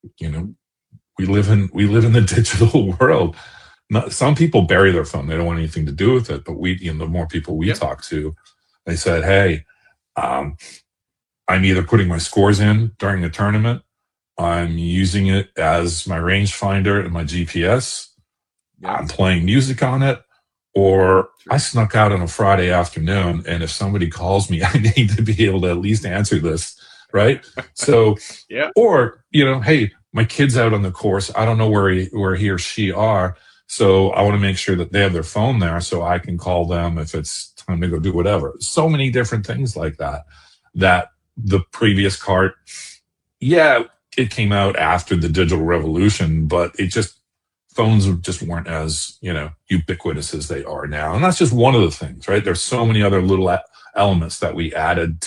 you know, we live in the digital world. Some people bury their phone; they don't want anything to do with it. But the more people we Yeah. talk to, they said, "Hey, um, I'm either putting my scores in during the tournament, I'm using it as my rangefinder and my GPS, Yeah. I'm playing music on it, or I Sure. snuck out on a Friday afternoon, and if somebody calls me, I need to be able to at least answer this, right? So, Yeah. or hey, my kid's out on the course. I don't know where he or she are, so I want to make sure that they have their phone there, so I can call them if it's time to go do whatever. So many different things like that. That the previous cart, yeah, it came out after the digital revolution, but phones just weren't as ubiquitous as they are now, and that's just one of the things, right? There's so many other little elements that we added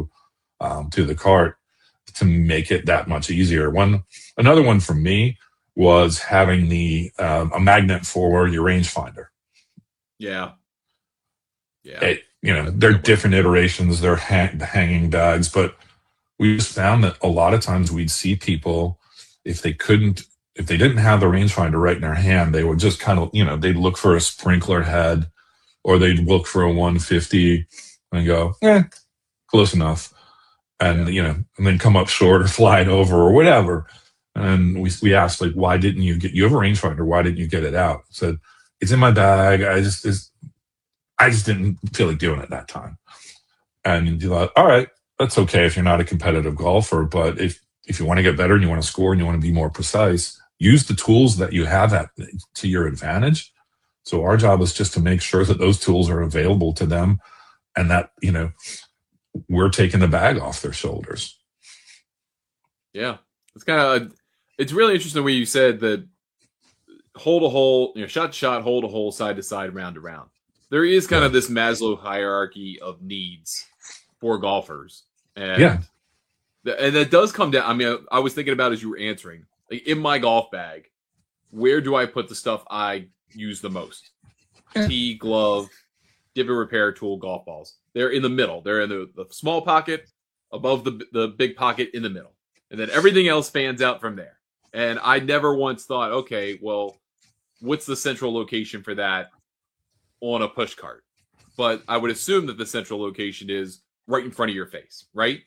to the cart to make it that much easier. Another one for me was having a magnet for your rangefinder. Yeah. Yeah. That's a They're good one. different iterations, they're hanging bags, but we just found that a lot of times we'd see people, if they didn't have the rangefinder right in their hand, they would just kind of, they'd look for a sprinkler head, or they'd look for a 150 and go, close enough. And, Yeah. and then come up short or fly it over or whatever. And we asked, like, why didn't you have a rangefinder? Why didn't you get it out? Said, it's in my bag. I just didn't feel like doing it that time. And you thought, all right, that's okay if you're not a competitive golfer, but if you want to get better and you want to score and you want to be more precise, use the tools that you have to your advantage. So our job is just to make sure that those tools are available to them, and that we're taking the bag off their shoulders. Yeah. It's really interesting when you said that hole to hole, shot to shot, hole to hole, side to side, round to round. There is kind Yeah. of this Maslow hierarchy of needs for golfers. Yeah. And that does come down. I mean, I was thinking about as you were answering, like in my golf bag, where do I put the stuff I use the most? Yeah. Tee, glove, divot repair tool, golf balls. They're in the middle. They're in the small pocket, above the big pocket in the middle. And then everything else fans out from there. And I never once thought, okay, well, what's the central location for that on a push cart? But I would assume that the central location is right in front of your face, right?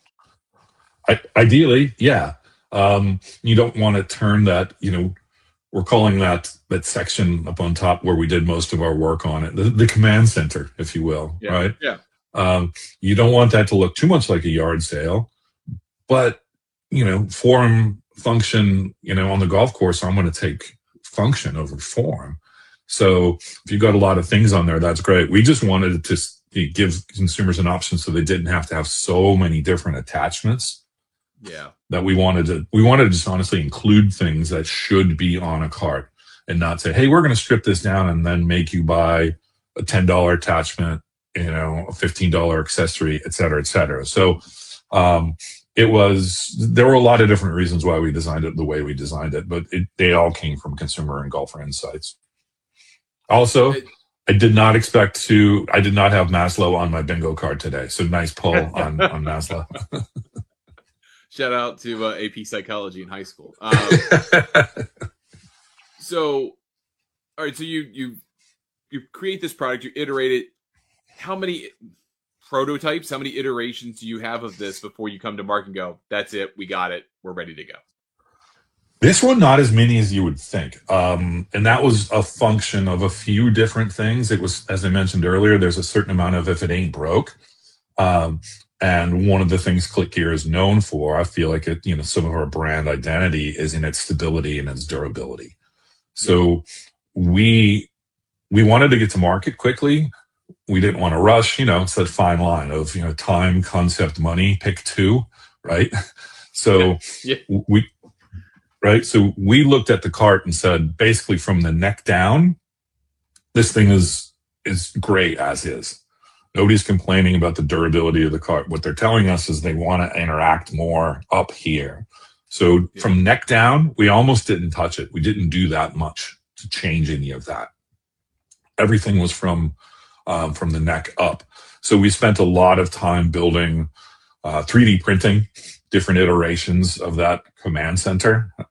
Ideally, yeah. You don't want to turn that, we're calling that section up on top where we did most of our work on it, the command center, if you will, Yeah. right? Yeah. You don't want that to look too much like a yard sale, but form, function, on the golf course, I'm going to take function over form. So if you've got a lot of things on there, that's great. We just wanted to give consumers an option so they didn't have to have so many different attachments. Yeah. That we wanted to just honestly include things that should be on a cart, and not say, hey, we're going to strip this down and then make you buy a $10 attachment, a $15 accessory, et cetera, et cetera. So there were a lot of different reasons why we designed it the way we designed it, but they all came from consumer and golfer insights. Also, I did not have Maslow on my bingo card today. So nice pull on Maslow. Shout out to AP Psychology in high school. So, all right. So you create this product, you iterate it. How many prototypes, how many iterations do you have of this before you come to market and go, that's it, we got it, we're ready to go? This one, not as many as you would think. And that was a function of a few different things. It was, as I mentioned earlier, there's a certain amount of if it ain't broke. And one of the things ClickGear is known for, I feel like some of our brand identity is in its stability and its durability. So we wanted to get to market quickly. We didn't want to rush, it's that fine line of, time, concept, money, pick two, right? So So we looked at the cart and said, basically from the neck down, this thing is great as is. Nobody's complaining about the durability of the cart. What they're telling us is they want to interact more up here. So from neck down, we almost didn't touch it. We didn't do that much to change any of that. Everything was from the neck up. So we spent a lot of time building 3D printing different iterations of that command center.